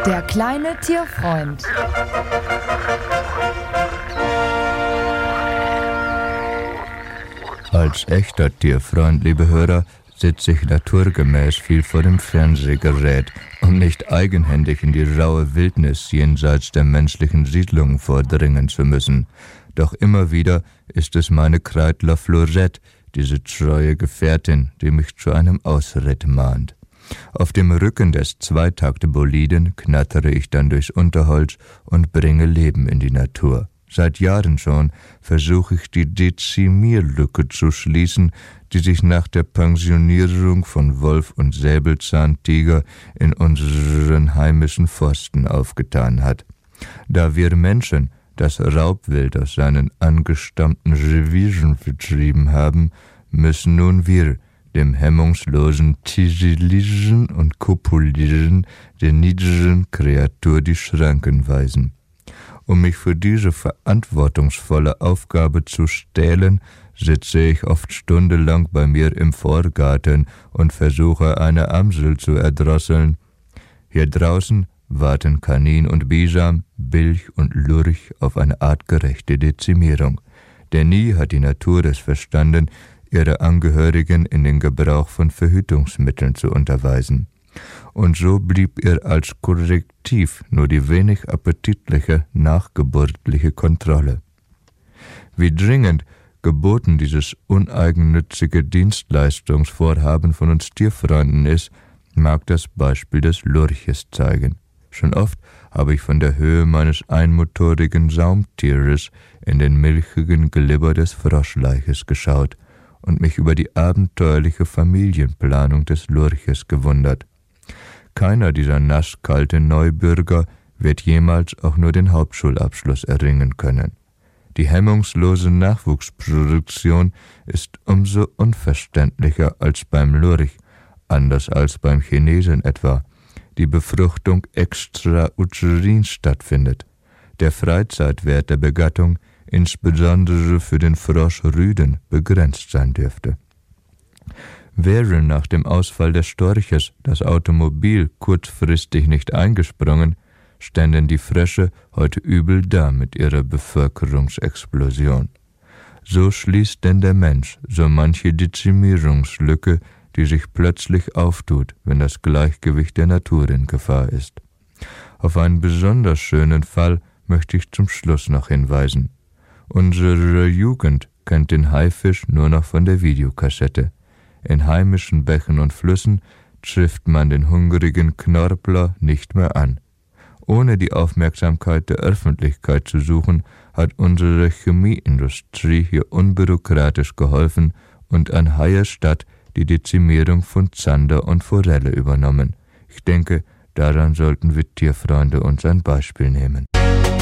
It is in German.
Der kleine Tierfreund. Als echter Tierfreund, liebe Hörer, sitze ich naturgemäß viel vor dem Fernsehgerät, um nicht eigenhändig in die raue Wildnis jenseits der menschlichen Siedlungen vordringen zu müssen. Doch immer wieder ist es meine Kreidler Florette, diese treue Gefährtin, die mich zu einem Ausritt mahnt. Auf dem Rücken des Zweitakte-Boliden knattere ich dann durchs Unterholz und bringe Leben in die Natur. Seit Jahren schon versuche ich die Dezimierlücke zu schließen, die sich nach der Pensionierung von Wolf- und Säbelzahntiger in unseren heimischen Forsten aufgetan hat. Da wir Menschen das Raubwild aus seinen angestammten Revieren vertrieben haben, müssen nun wir dem hemmungslosen Tigelieren und Kopulieren der niederen Kreatur die Schranken weisen. Um mich für diese verantwortungsvolle Aufgabe zu stählen, sitze ich oft stundenlang bei mir im Vorgarten und versuche, eine Amsel zu erdrosseln. Hier draußen warten Kanin und Bisam, Bilch und Lurch auf eine artgerechte Dezimierung. Denn nie hat die Natur es verstanden, ihre Angehörigen in den Gebrauch von Verhütungsmitteln zu unterweisen. Und so blieb ihr als Korrektiv nur die wenig appetitliche nachgeburtliche Kontrolle. Wie dringend geboten dieses uneigennützige Dienstleistungsvorhaben von uns Tierfreunden ist, mag das Beispiel des Lurches zeigen. Schon oft habe ich von der Höhe meines einmotorigen Saumtieres in den milchigen Glibber des Froschleiches geschaut und mich über die abenteuerliche Familienplanung des Lurches gewundert. Keiner dieser nasskalten Neubürger wird jemals auch nur den Hauptschulabschluss erringen können. Die hemmungslose Nachwuchsproduktion ist umso unverständlicher als beim Lurch, anders als beim Chinesen etwa. Die Befruchtung extrauterin stattfindet. Der Freizeitwert der Begattung, insbesondere für den Frosch Rüden, begrenzt sein dürfte. Wäre nach dem Ausfall des Storches das Automobil kurzfristig nicht eingesprungen, ständen die Frösche heute übel da mit ihrer Bevölkerungsexplosion. So schließt denn der Mensch so manche Dezimierungslücke, die sich plötzlich auftut, wenn das Gleichgewicht der Natur in Gefahr ist. Auf einen besonders schönen Fall möchte ich zum Schluss noch hinweisen. Unsere Jugend kennt den Haifisch nur noch von der Videokassette. In heimischen Bächen und Flüssen trifft man den hungrigen Knorpler nicht mehr an. Ohne die Aufmerksamkeit der Öffentlichkeit zu suchen, hat unsere Chemieindustrie hier unbürokratisch geholfen und an Haie statt die Dezimierung von Zander und Forelle übernommen. Ich denke, daran sollten wir Tierfreunde uns ein Beispiel nehmen.